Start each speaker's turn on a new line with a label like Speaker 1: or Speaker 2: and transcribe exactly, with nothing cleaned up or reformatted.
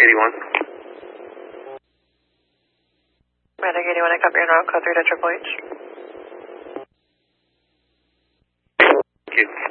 Speaker 1: eighty-one.
Speaker 2: Medic eighty-one, I copy your now, code three to Triple H.
Speaker 1: Thank you.